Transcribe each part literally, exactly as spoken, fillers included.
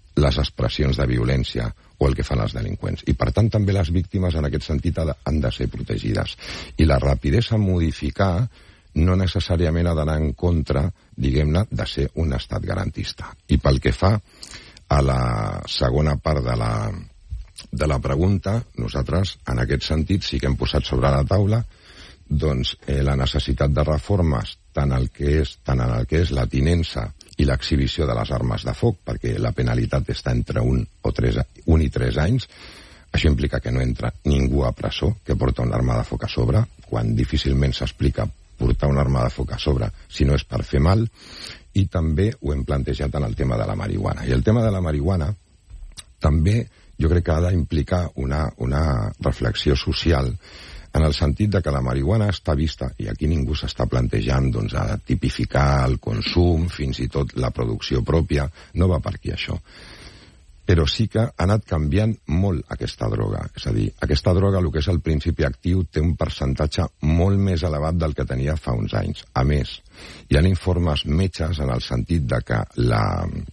les expressions de violència o el que fan els delinqüents. I, per tant, també les víctimes, en aquest sentit, han de ser protegides. I la rapidesa en modificar no necessàriament ha d'anar en contra, diguem-ne, de ser un estat garantista. I pel que fa a la segona part de la, de la pregunta, nosaltres, en aquest sentit, sí que hem posat sobre la taula doncs, eh, la necessitat de reformes tant, el que és, tant en el que és la tinença i l'exhibició de les armes de foc, perquè la penalitat està entre un, o tres, un i tres anys. Això implica que no entra ningú a presó que porta una arma de foc a sobre, quan difícilment s'explica portar una arma de foc a sobre si no és per fer mal. I també ho hem plantejat en el tema de la marihuana. I el tema de la marihuana també jo crec que ha d'implicar una, una reflexió social en el sentit de que la marihuana està vista, i aquí ningú s'està plantejant doncs, a tipificar el consum, fins i tot la producció pròpia, no va per aquí això. Però sí que ha anat canviant molt aquesta droga. És a dir, aquesta droga, el que és el principi actiu, té un percentatge molt més elevat del que tenia fa uns anys. A més, hi ha informes metges en el sentit de que la,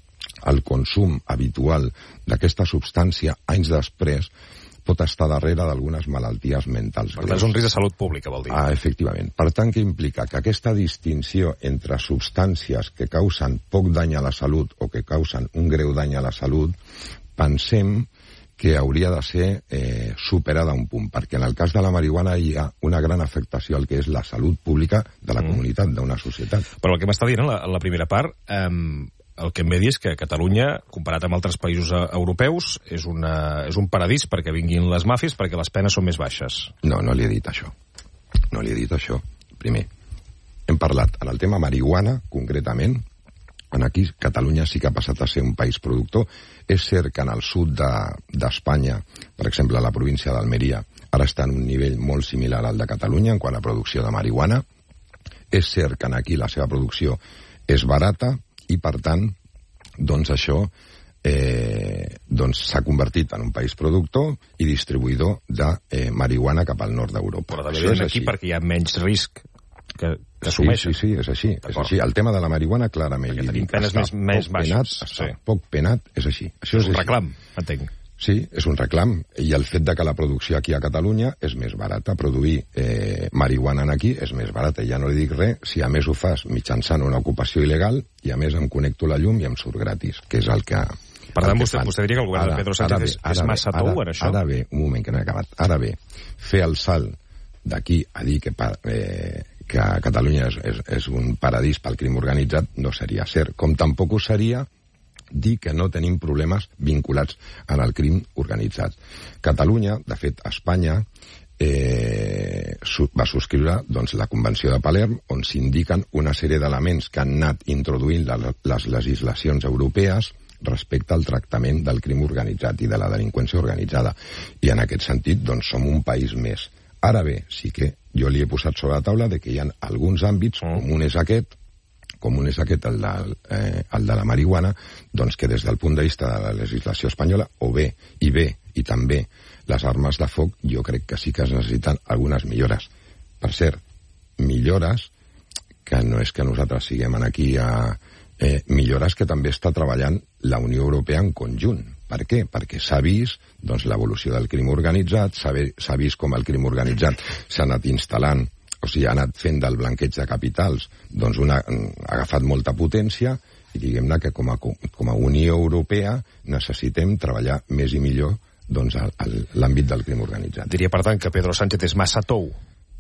el consum habitual d'aquesta substància, anys després, pot estar darrere d'algunes malalties mentals. Per tant, és un risc de salut pública, vol dir. Ah, efectivament. Per tant, què implica? Que aquesta distinció entre substàncies que causen poc dany a la salut o que causen un greu dany a la salut, pensem que hauria de ser eh, superada a un punt, perquè en el cas de la marihuana hi ha una gran afectació al que és la salut pública de la mm. comunitat, d'una societat. Però el que m'està dient en la, en la primera part... Eh... el que em ve dir és que Catalunya, comparat amb altres països europeus, és, una, és un paradís perquè vinguin les màfies, perquè les penes són més baixes. No, no li he dit això. No li he dit això. Primer, hem parlat en el tema marihuana, concretament, en aquí Catalunya sí que ha passat a ser un país productor. És cert que en el sud d'Espanya, de, per exemple, la província d'Almeria, ara està en un nivell molt similar al de Catalunya en quant a producció de marihuana. És cert que aquí la seva producció és barata, i, per tant, doncs això eh, doncs s'ha convertit en un país productor i distribuïdor de eh, marihuana cap al nord d'Europa. Però també és aquí perquè hi ha menys risc que, que assumeixen. Sí, sí, sí, és així, és així. El tema de la marihuana, clarament, perquè tenim penes més, més baixes. Penat, sí. Poc penat, és així. Això és, és un reclam, entenc. Sí, és un reclam, i el fet de que la producció aquí a Catalunya és més barata. Produir eh, marihuana aquí és més barata, i ja no li dic res si a més ho fas mitjançant una ocupació il·legal i a més em connecto la llum i em surt gratis, que és el que... Per tant, vostè, vostè diria que el govern ara, de Pedro Sánchez bé, és, és massa tou en això? Ara bé, un moment que no he acabat, ara bé, fer el salt d'aquí a dir que, eh, que Catalunya és, és, és un paradís pel crim organitzat no seria cert, com tampoc ho seria dir que no tenim problemes vinculats en el crim organitzat. Catalunya, de fet, Espanya, eh, su va subscriure doncs, la Convenció de Palerm, on s'indiquen una sèrie d'elements que han anat introduint la, les legislacions europees respecte al tractament del crim organitzat i de la delinqüència organitzada. I en aquest sentit, doncs, som un país més. Ara bé, sí que jo li he posat sobre la taula de que hi ha alguns àmbits, mm. com un és aquest, com un és aquest, el de, eh, el de la marihuana, doncs que des del punt de vista de la legislació espanyola, o bé, i bé, i també les armes de foc, jo crec que sí que es necessiten algunes millores. Per cert, millores que no és que nosaltres siguem aquí a... Eh, millores que també està treballant la Unió Europea en conjunt. Per què? Perquè s'ha vist doncs, l'evolució del crim organitzat, s'ha vist com el crim organitzat s'ha anat instal·lant, o sigui, ha anat fent del blanqueig de capitals, doncs una, ha agafat molta potència, i diguem-ne que com a, com a Unió Europea necessitem treballar més i millor doncs, l'àmbit del crim organitzat. Diria, per tant, que Pedro Sánchez és massa tou?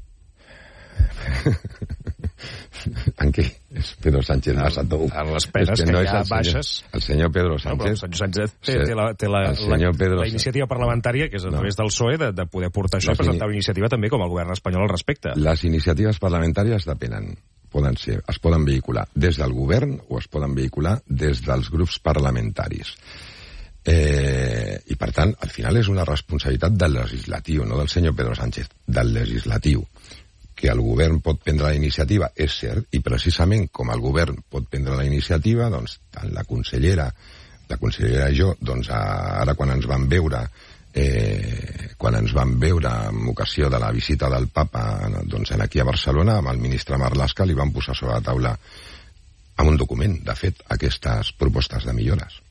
En què? És Pedro Sánchez massa tou? En les penes es que, que no hi ha baixes. El senyor Pedro Sánchez... No, el senyor Sánchez té, té, la, té la, la, la iniciativa parlamentària, que és a través no. del P S O E, de, de poder portar això i presentar una iniciativa també com el govern espanyol al respecte. Les iniciatives parlamentàries depenen. Poden ser, es poden vehicular des del govern o es poden vehicular des dels grups parlamentaris. Eh, I, per tant, al final és una responsabilitat del legislatiu, no del senyor Pedro Sánchez, del legislatiu. Que el govern pot prendre la iniciativa, és cert, i precisament com el govern pot prendre la iniciativa, doncs, tant la consellera, la consellera i jo, doncs, ara quan ens vam veure, eh, quan ens vam veure en ocasió de la visita del papa, doncs, aquí a Barcelona, amb el ministre Marlaska, li vam posar sobre la taula amb un document, de fet, aquestes propostes de millores.